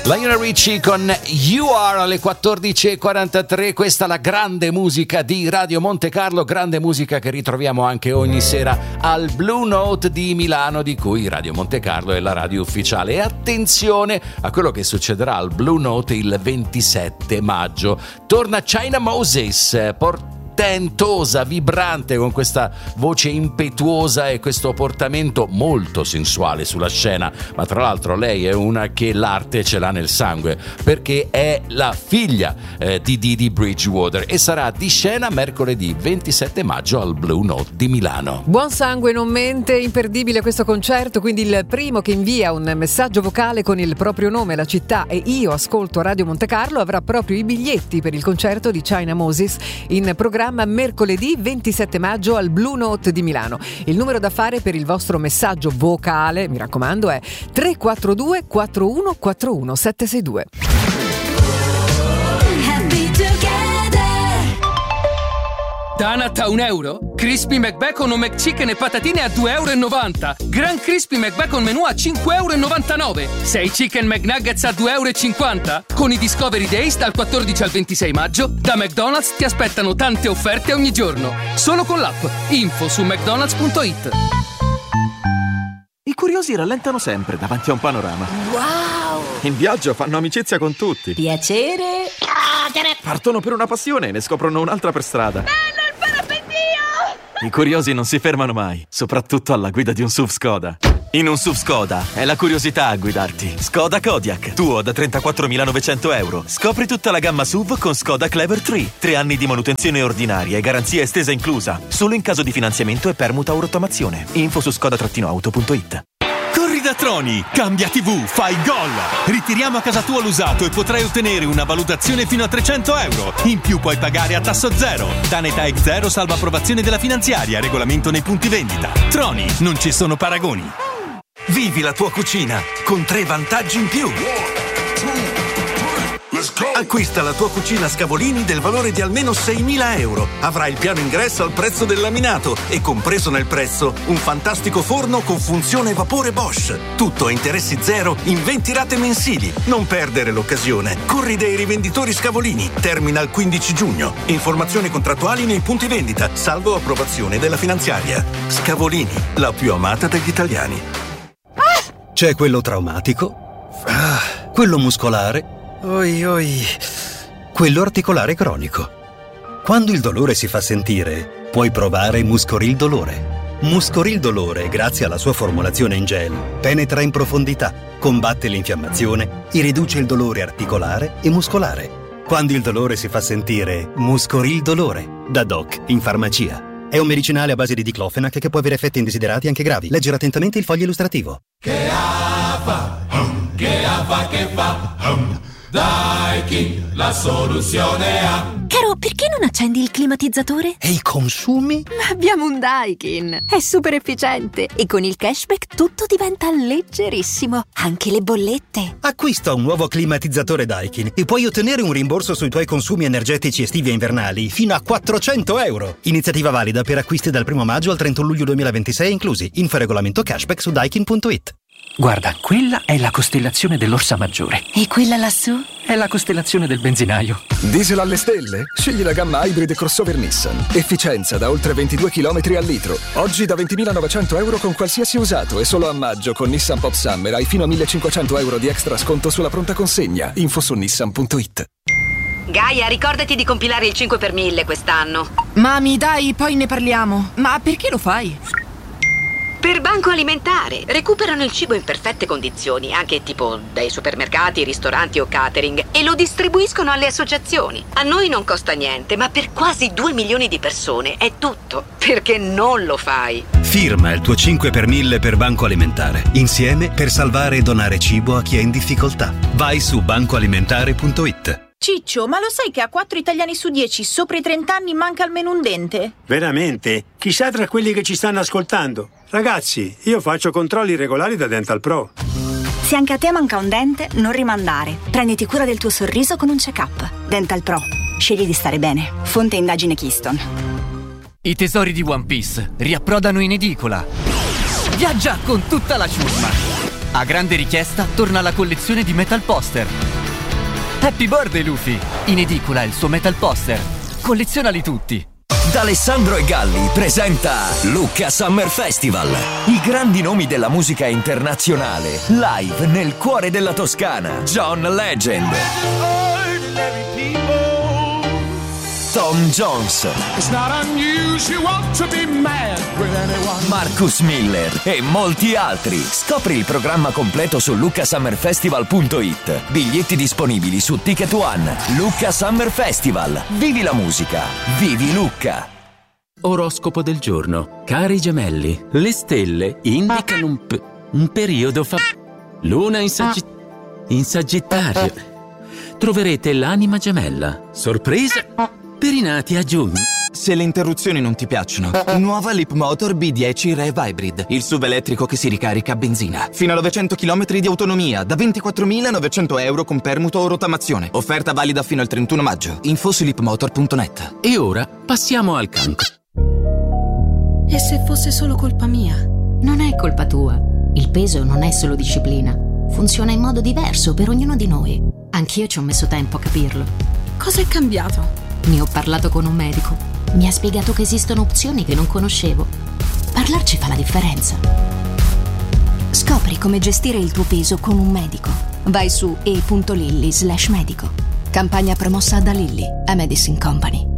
Lionel Richie con You Are alle 14.43. Questa è la grande musica di Radio Monte Carlo, grande musica che ritroviamo anche ogni sera al Blue Note di Milano, di cui Radio Monte Carlo è la radio ufficiale. E attenzione a quello che succederà al Blue Note il 27 maggio. Torna China Moses, portentosa, vibrante, con questa voce impetuosa e questo portamento molto sensuale sulla scena. Ma tra l'altro lei è una che l'arte ce l'ha nel sangue, perché è la figlia di Didi Bridgewater, e sarà di scena mercoledì 27 maggio al Blue Note di Milano. Buon sangue non mente, imperdibile questo concerto, quindi il primo che invia un messaggio vocale con il proprio nome, la città e io ascolto Radio Monte Carlo avrà proprio i biglietti per il concerto di China Moses in programma mercoledì 27 maggio al Blue Note di Milano. Il numero da fare per il vostro messaggio vocale, mi raccomando, è 342 4141 762. Donut a €1, Crispy McBacon o McChicken e patatine a €2,90. Gran Crispy McBacon menù a €5,99. 6 Chicken McNuggets a €2,50. Con i Discovery Days dal 14 al 26 maggio, da McDonald's ti aspettano tante offerte ogni giorno. Solo con l'app. Info su mcdonalds.it. I curiosi rallentano sempre davanti a un panorama. Wow! In viaggio fanno amicizia con tutti. Piacere. Partono per una passione e ne scoprono un'altra per strada. Bello il parapendio! I curiosi non si fermano mai, soprattutto alla guida di un SUV Skoda. In un SUV Skoda è la curiosità a guidarti. Skoda Kodiaq, tuo da €34.900. Scopri tutta la gamma SUV con Skoda Clever 3. 3 anni di manutenzione ordinaria e garanzia estesa inclusa. Solo in caso di finanziamento e permuta o rottamazione. Info su skoda-auto.it. Corri da Troni, cambia TV, fai gol! Ritiriamo a casa tua l'usato e potrai ottenere una valutazione fino a €300. In più puoi pagare a tasso zero. Danetà ex zero salva approvazione della finanziaria, regolamento nei punti vendita. Troni, non ci sono paragoni. Vivi la tua cucina con 3 vantaggi in più. Acquista la tua cucina Scavolini del valore di almeno €6.000. Avrai il piano ingresso al prezzo del laminato e compreso nel prezzo un fantastico forno con funzione vapore Bosch. Tutto a interessi zero in 20 rate mensili. Non perdere l'occasione. Corri dai rivenditori Scavolini. Termina il 15 giugno. Informazioni contrattuali nei punti vendita, salvo approvazione della finanziaria. Scavolini, la più amata degli italiani. C'è quello traumatico, quello muscolare, quello articolare cronico. Quando il dolore si fa sentire, puoi provare Muscoril Dolore. Muscoril Dolore, grazie alla sua formulazione in gel, penetra in profondità, combatte l'infiammazione e riduce il dolore articolare e muscolare. Quando il dolore si fa sentire, Muscoril Dolore, da Doc in farmacia. È un medicinale a base di diclofenac che può avere effetti indesiderati anche gravi. Leggere attentamente il foglio illustrativo. Che fa? Daikin, la soluzione ha. Caro, perché non accendi il climatizzatore? E i consumi? Ma abbiamo un Daikin. È super efficiente e con il cashback tutto diventa leggerissimo, anche le bollette. Acquista un nuovo climatizzatore Daikin e puoi ottenere un rimborso sui tuoi consumi energetici estivi e invernali fino a €400. Iniziativa valida per acquisti dal 1 maggio al 31 luglio 2026 inclusi. Info regolamento cashback su daikin.it. Guarda, quella è la costellazione dell'Orsa Maggiore. E quella lassù? È la costellazione del benzinaio. Diesel alle stelle? Scegli la gamma hybrid crossover Nissan. Efficienza da oltre 22 km al litro. Oggi da €20.900 con qualsiasi usato e solo a maggio con Nissan Pop Summer hai fino a €1.500 di extra sconto sulla pronta consegna. Info su nissan.it. Gaia, ricordati di compilare il 5 per 1000 quest'anno. Mami, dai, poi ne parliamo. Ma perché lo fai? Per Banco Alimentare. Recuperano il cibo in perfette condizioni, anche tipo dai supermercati, ristoranti o catering, e lo distribuiscono alle associazioni. A noi non costa niente, ma per quasi 2 milioni di persone è tutto. Perché non lo fai? Firma il tuo 5 per 1000 per Banco Alimentare. Insieme per salvare e donare cibo a chi è in difficoltà. Vai su bancoalimentare.it. Ciccio, ma lo sai che a 4 italiani su 10 sopra i 30 anni manca almeno un dente? Veramente? Chissà tra quelli che ci stanno ascoltando. Ragazzi, io faccio controlli regolari da Dental Pro. Se anche a te manca un dente, non rimandare. Prenditi cura del tuo sorriso con un check-up. Dental Pro. Scegli di stare bene. Fonte indagine Keystone. I tesori di One Piece riapprodano in edicola. Viaggia con tutta la ciurma. A grande richiesta torna la collezione di Metal Poster. Happy birthday Luffy! In edicola il suo Metal Poster. Collezionali tutti. D'Alessandro e Galli presenta Lucca Summer Festival. I grandi nomi della musica internazionale, live nel cuore della Toscana. John Legend, Tom Jones, Marcus Miller e molti altri. Scopri il programma completo su luccasummerfestival.it. Biglietti disponibili su Ticket One. Lucca Summer Festival. Vivi la musica. Vivi Lucca. Oroscopo del giorno. Cari gemelli, le stelle indicano un periodo Luna in Sagittario. Troverete l'anima gemella. Sorpresa per i nati a giugno. Se le interruzioni non ti piacciono, nuova Leapmotor B10 Rev Hybrid, il SUV elettrico che si ricarica a benzina. Fino a 900 km di autonomia, da 24.900 euro con permuto o rottamazione. Offerta valida fino al 31 maggio. Info su leapmotor.net. E ora passiamo al cancro. E se fosse solo colpa mia? Non è colpa tua. Il peso non è solo disciplina. Funziona in modo diverso per ognuno di noi. Anch'io ci ho messo tempo a capirlo. Cosa è cambiato? Ne ho parlato con un medico. Mi ha spiegato che esistono opzioni che non conoscevo. Parlarci fa la differenza. Scopri come gestire il tuo peso con un medico. Vai su e.lilly/medico. Campagna promossa da Lilly, a Medicine Company.